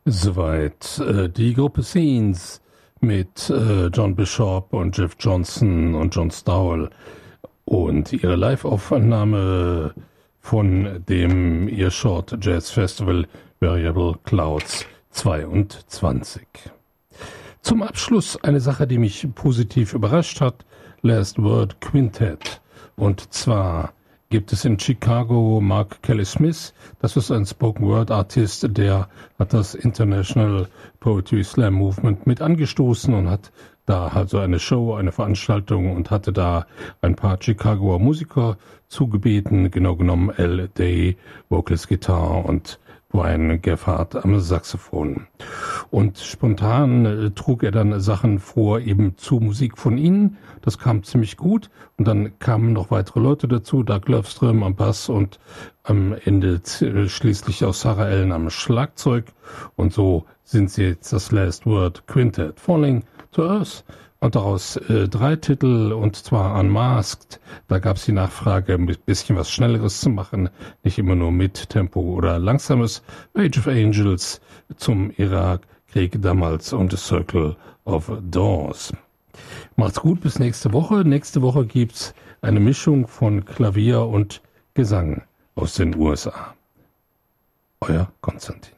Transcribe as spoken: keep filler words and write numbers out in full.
Soweit äh, die Gruppe Scenes mit äh, John Bishop und Jeff Johnson und John Stowell und ihre Live-Aufnahme von dem Earshot Jazz Festival Variable Clouds zweiundzwanzig. Zum Abschluss eine Sache, die mich positiv überrascht hat, Last Word Quintet. Und zwar gibt es in Chicago Mark Kelly Smith, das ist ein Spoken Word Artist, der hat das International Poetry Slam Movement mit angestoßen und hat da also eine Show, eine Veranstaltung und hatte da ein paar Chicagoer Musiker zugebeten, genau genommen Al Day, Vocals, Gitarre und Brian Geffard am Saxophon. Und spontan äh, trug er dann Sachen vor, eben zu Musik von ihnen. Das kam ziemlich gut. Und dann kamen noch weitere Leute dazu, Doug Löfström am Bass und am Ende äh, schließlich auch Sarah Allen am Schlagzeug. Und so sind sie jetzt das Last Word Quintet, Falling to Earth. Und daraus äh, drei Titel, und zwar Unmasked. Da gab es die Nachfrage, ein bisschen was Schnelleres zu machen, nicht immer nur mit Tempo oder Langsames. Age of Angels zum Irakkrieg damals und The Circle of Doors. Macht's gut, bis nächste Woche. Nächste Woche gibt's eine Mischung von Klavier und Gesang aus den U S A. Euer Konstantin.